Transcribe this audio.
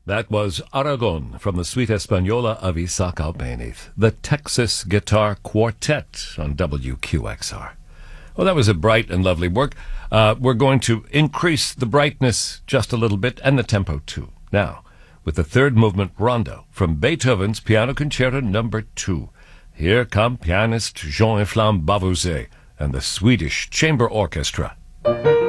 That was Aragon from the Suite Española of Isaac Albéniz, the Texas Guitar Quartet on WQXR. Well, that was a bright and lovely work. We're going to increase the brightness just a little bit and the tempo too. Now, with the third movement rondo from Beethoven's Piano Concerto No. 2. Here come pianist Jean-Efflam Bavouzet and the Swedish Chamber Orchestra.